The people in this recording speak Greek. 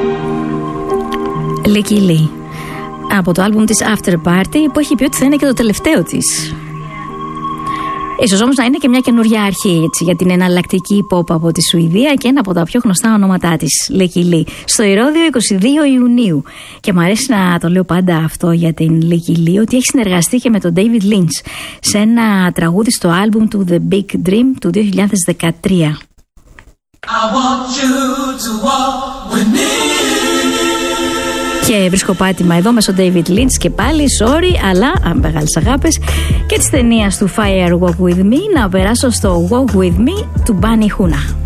Licky Lee, από το άλμπουμ της After Party, που έχει πει ότι θα είναι και το τελευταίο της. Ίσως όμως να είναι και μια καινούργια αρχή, έτσι, για την εναλλακτική pop από τη Σουηδία και ένα από τα πιο γνωστά ονόματά της, Licky Lee, στο Ηρώδειο 22 Ιουνίου. Και μου αρέσει να το λέω πάντα αυτό για την Licky Lee, ότι έχει συνεργαστεί και με τον David Lynch σε ένα τραγούδι στο άλμπουμ του The Big Dream του 2013. Και βρίσκω πάτημα εδώ μέσω David Lynch και πάλι, sorry, αλλά μεγάλες αγάπες και της ταινίας του Fire Walk With Me, να περάσω στο Walk With Me του Bunny Huna.